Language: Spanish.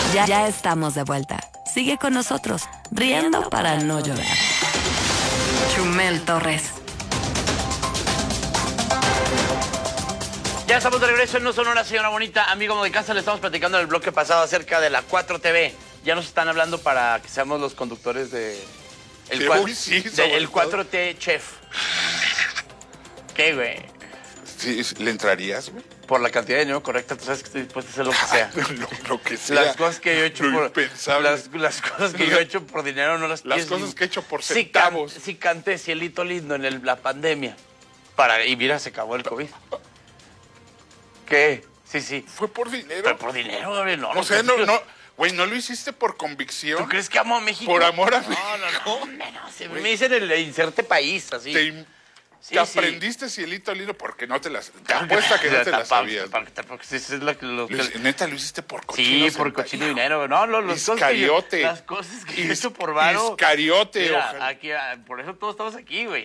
Ya estamos de vuelta. Sigue con nosotros, riendo para no llorar. Chumel Torres. Ya estamos de regreso en No Sonora, señora bonita. Amigo de casa, le estamos platicando en el bloque pasado acerca de la 4TV. Ya nos están hablando para que seamos los conductores de... El, el 4T Chef. ¿Qué, güey? Sí, ¿le entrarías, güey? Por la cantidad de dinero correcta, tú sabes que estoy dispuesto a hacer lo que sea. Lo que sea. Las cosas que yo he hecho por... Las cosas que yo he hecho por dinero no las Las cosas que he hecho por centavos. Sí canté Cielito Lindo en la pandemia. Y mira, se acabó el COVID. ¿Qué? Sí. ¿Fue por dinero? Pero por dinero, güey, no. O sea, güey, ¿no lo hiciste por convicción? ¿Tú crees que amo a México? Por amor a México. No. Me dicen el inserte país, así. Te aprendiste Cielito Lindo porque no te las... Te apuesta que no te las sabías. Porque sí, es lo que... Neta, lo hiciste por cochino. Sí, por cochino dinero. No, las cosas que yo he hecho por varo. Iscariote. Mira, aquí, por eso todos estamos aquí, güey.